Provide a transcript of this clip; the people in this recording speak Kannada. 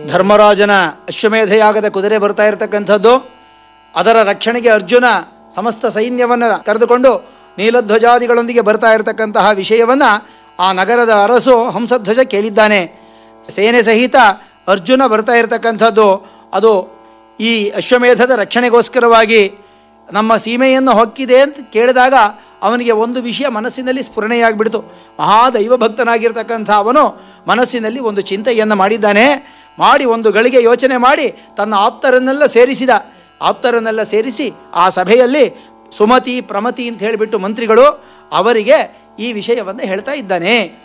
ಧರ್ಮರಾಜನ ಅಶ್ವಮೇಧಯಾಗದ ಕುದುರೆ ಬರ್ತಾ ಇರತಕ್ಕಂಥದ್ದು. ಅದರ ರಕ್ಷಣೆಗೆ ಅರ್ಜುನ ಸಮಸ್ತ ಸೈನ್ಯವನ್ನು ಕರೆದುಕೊಂಡು ನೀಲಧ್ವಜಾದಿಗಳೊಂದಿಗೆ ಬರ್ತಾ ಇರತಕ್ಕಂತಹ ವಿಷಯವನ್ನು ಆ ನಗರದ ಅರಸು ಹಂಸಧ್ವಜ ಕೇಳಿದ್ದಾನೆ. ಸೇನೆ ಸಹಿತ ಅರ್ಜುನ ಬರ್ತಾ ಇರತಕ್ಕಂಥದ್ದು ಅದು ಈ ಅಶ್ವಮೇಧದ ರಕ್ಷಣೆಗೋಸ್ಕರವಾಗಿ ನಮ್ಮ ಸೀಮೆಯನ್ನು ಹೊಕ್ಕಿದೆ ಅಂತ ಕೇಳಿದಾಗ ಅವನಿಗೆ ಒಂದು ವಿಷಯ ಮನಸ್ಸಿನಲ್ಲಿ ಸ್ಫುರಣೆಯಾಗಿಬಿಡ್ತು. ಮಹಾದೈವ ಭಕ್ತನಾಗಿರ್ತಕ್ಕಂಥ ಅವನು ಮನಸ್ಸಿನಲ್ಲಿ ಒಂದು ಚಿಂತೆಯನ್ನು ಮಾಡಿದ್ದಾನೆ. ಮಾಡಿ ಒಂದು ಗಳಿಗೆ ಯೋಚನೆ ಮಾಡಿ ತನ್ನ ಆಪ್ತರನ್ನೆಲ್ಲ ಸೇರಿಸಿ ಆ ಸಭೆಯಲ್ಲಿ ಸುಮತಿ ಪ್ರಮತಿ ಅಂತ ಹೇಳಿಬಿಟ್ಟು ಮಂತ್ರಿಗಳು ಅವರಿಗೆ ಈ ವಿಷಯವನ್ನು ಹೇಳ್ತಾ ಇದ್ದಾನೆ.